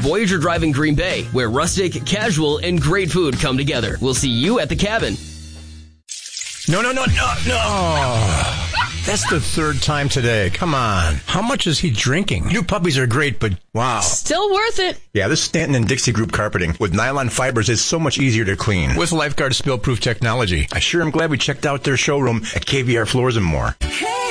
Voyager Drive in Green Bay, where rustic, casual, and great food come together. We'll see you at the cabin. No. That's the third time today. Come on. How much is he drinking? New puppies are great, but wow. Still worth it. Yeah, this Stanton and Dixie Group carpeting with nylon fibers is so much easier to clean. With Lifeguard spill-proof technology. I sure am glad we checked out their showroom at KVR Floors and More.